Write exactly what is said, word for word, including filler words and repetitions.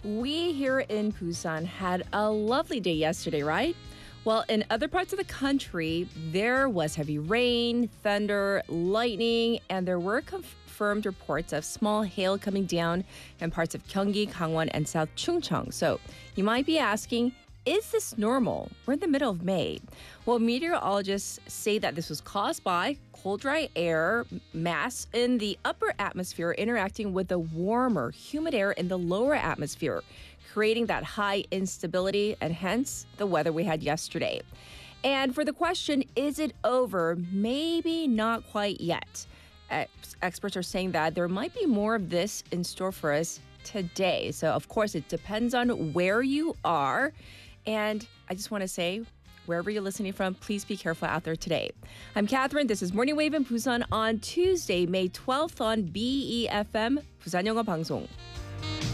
We here in Busan had a lovely day yesterday, right? Well, in other parts of the country, there was heavy rain, thunder, lightning, and there were confirmed reports of small hail coming down in parts of Gyeonggi, Gangwon, and South Chungcheong. So you might be asking, is this normal? We're in the middle of May. Well, meteorologists say that this was caused by cold, dry air mass in the upper atmosphere interacting with the warmer, humid air in the lower atmosphere, creating that high instability and hence the weather we had yesterday. And for the question, is it over? Maybe not quite yet. Ex- experts are saying that there might be more of this in store for us today. So, of course, it depends on where you are. And I just want to say, wherever you're listening from, please be careful out there today. I'm Catherine. This is Morning Wave in Busan on Tuesday, May twelfth on B E F M, Busan 영어 방송.